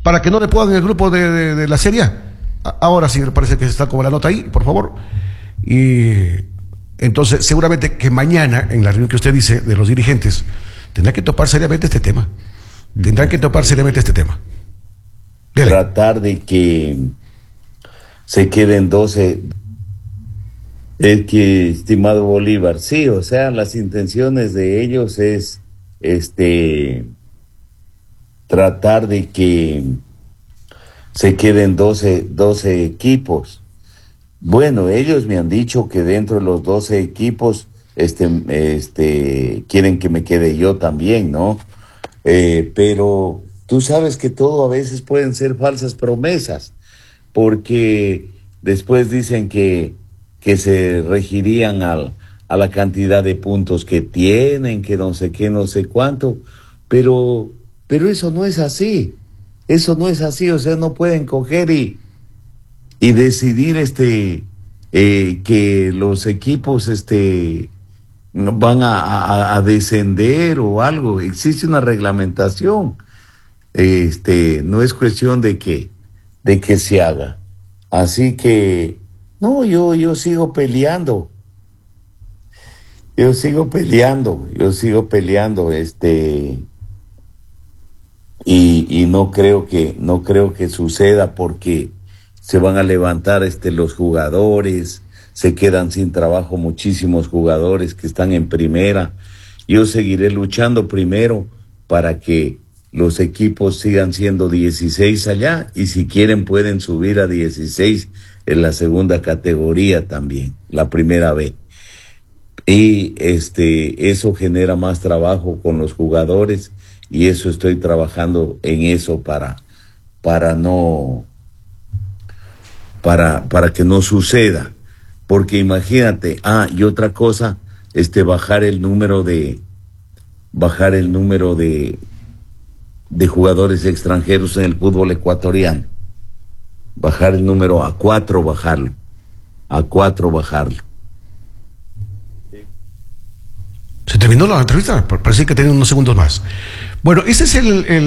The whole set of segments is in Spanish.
para que no le pongan el grupo de la Serie A. Ahora sí me parece que está como la nota ahí, por favor. Y entonces seguramente que mañana, en la reunión que usted dice de los dirigentes, tendrá que topar seriamente este tema. Tendrán que topar seriamente este tema. Dele. Tratar de que se queden 12. Es que, estimado Bolívar, sí, o sea, las intenciones de ellos es tratar de que se queden 12 equipos. Bueno, ellos me han dicho que dentro de los 12 equipos quieren que me quede yo también, ¿no? Pero tú sabes que todo a veces pueden ser falsas promesas, porque después dicen que se regirían a la cantidad de puntos que tienen, que no sé qué, no sé cuánto, pero eso no es así. Eso no es así, o sea, no pueden coger y decidir que los equipos van a descender o algo. Existe una reglamentación. No es cuestión de que se haga. Así que no, yo sigo peleando. Yo sigo peleando. Y no creo que suceda, porque se van a levantar los jugadores, se quedan sin trabajo muchísimos jugadores que están en primera. Yo seguiré luchando primero para que los equipos sigan siendo 16 allá, y si quieren pueden subir a 16 en la segunda categoría también, la primera B. Y eso genera más trabajo con los jugadores, y eso estoy trabajando en eso para que no suceda. Porque imagínate, y otra cosa, bajar el número de jugadores extranjeros en el fútbol ecuatoriano. Bajar el número a 4, bajarlo. Se terminó la entrevista, parece que tienen unos segundos más. Bueno, esa es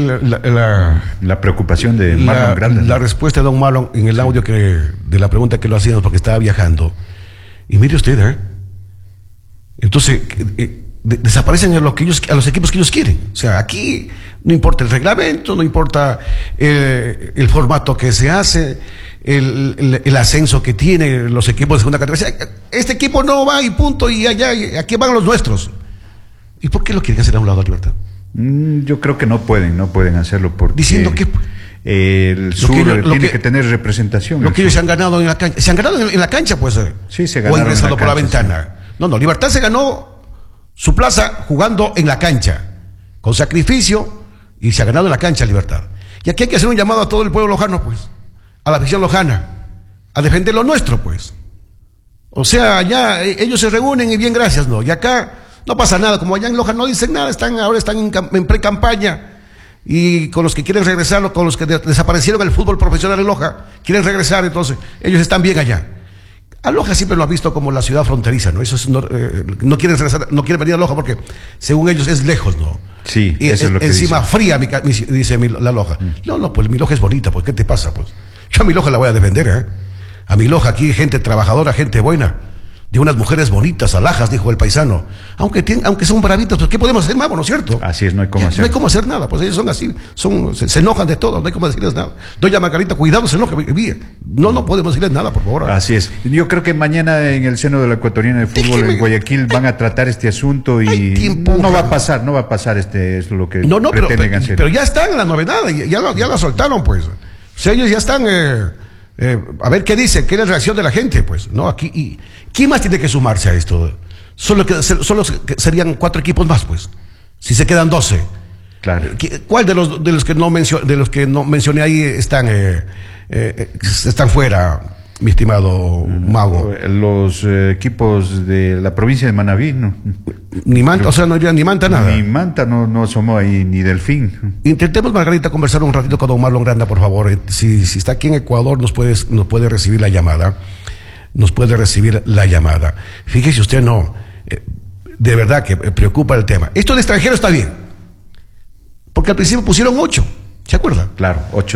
la preocupación de Marlon Granda. La respuesta de don Marlon en el audio de la pregunta que lo hacíamos porque estaba viajando. Y mire usted, entonces desaparecen a los equipos que ellos quieren. O sea, aquí no importa el reglamento, no importa el formato que se hace, el ascenso que tienen los equipos de segunda categoría. Este equipo no va y punto, y allá, aquí van los nuestros. ¿Y por qué lo quieren hacer a un lado, Libertad? Yo creo que no pueden hacerlo, porque diciendo que el sur tiene que tener representación. Lo que ellos se han ganado en la cancha. Se han ganado en la cancha, pues. Sí, se ganaron. O ingresando por la ventana. Sí. No, Libertad se ganó su plaza jugando en la cancha, con sacrificio, y se ha ganado en la cancha, Libertad. Y aquí hay que hacer un llamado a todo el pueblo lojano, pues, a la afición lojana, a defender lo nuestro, pues. O sea, allá ellos se reúnen y bien, gracias, ¿no? Y acá no pasa nada, como allá en Loja no dicen nada, ahora están en pre-campaña, y con los que quieren regresar, con los que desaparecieron del fútbol profesional en Loja, quieren regresar, entonces ellos están bien allá. A Loja siempre lo ha visto como la ciudad fronteriza, ¿no? Eso es, no quieren regresar, no quieren venir a Loja porque, según ellos, es lejos, ¿no? Sí, y eso es lo que encima dice. Fría, dice la Loja. No, pues mi Loja es bonita, pues, ¿qué te pasa? Pues yo a mi Loja la voy a defender, ¿eh? A mi Loja aquí hay gente trabajadora, gente buena, de unas mujeres bonitas, alhajas, dijo el paisano. Aunque son bravitos, pues ¿qué podemos hacer, Mago, no es cierto? Así es, no hay cómo hacer. No hay cómo hacer nada, pues ellos son así, se enojan de todo, no hay cómo decirles nada. Doña Margarita, cuidado, se enoja, no podemos decirles nada, por favor. Así es. Yo creo que mañana en el seno de la Ecuatoriana de Fútbol en Guayaquil van a tratar este asunto, y no va a pasar es lo que pretenden hacer. Pero ya están en la novedad, ya la soltaron, pues. O sea, ellos ya están, a ver qué dice, qué es la reacción de la gente, pues, ¿no? Aquí, y ¿quién más tiene que sumarse a esto? Solo serían 4 equipos más, pues, si se quedan 12. Claro. ¿Cuál de los que no mencioné ahí están fuera, mi estimado Mago? Los equipos de la provincia de Manabí, ¿no? Ni Manta, o sea, no iría ni Manta, nada. Ni Manta no asomó ahí, ni Delfín. Intentemos, Margarita, conversar un ratito con don Marlon Granda, por favor. Si está aquí en Ecuador, nos puede recibir la llamada. Fíjese usted, de verdad que preocupa el tema. Esto de extranjero está bien, porque al principio pusieron 8, ¿se acuerda? Claro, 8.